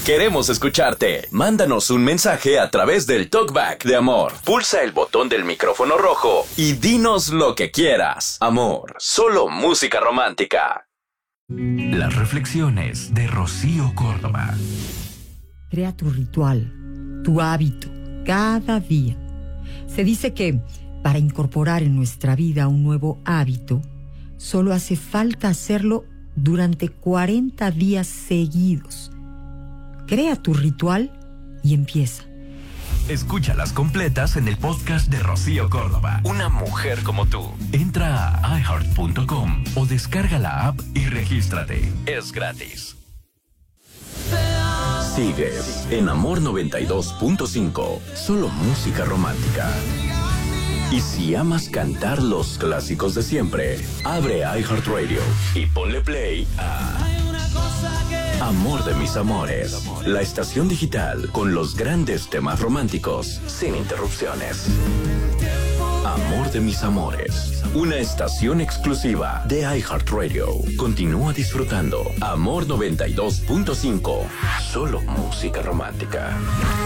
Queremos escucharte. Mándanos un mensaje a través del TalkBack de Amor. Pulsa el botón del micrófono rojo y dinos lo que quieras. Amor, solo música romántica. Las reflexiones de Rocío Córdoba. Crea tu ritual, tu hábito, cada día. Se dice que para incorporar en nuestra vida un nuevo hábito, solo hace falta hacerlo durante 40 días seguidos. Crea tu ritual y empieza. Escúchalas completas en el podcast de Rocío Córdoba. Una mujer como tú. Entra a iHeart.com o descarga la app y regístrate. Es gratis. Sigues en Amor 92.5. Solo música romántica. Y si amas cantar los clásicos de siempre, abre iHeartRadio y ponle play a Amor de mis amores, la estación digital con los grandes temas románticos sin interrupciones. Amor de mis amores, una estación exclusiva de iHeartRadio. Continúa disfrutando Amor 92.5, solo música romántica.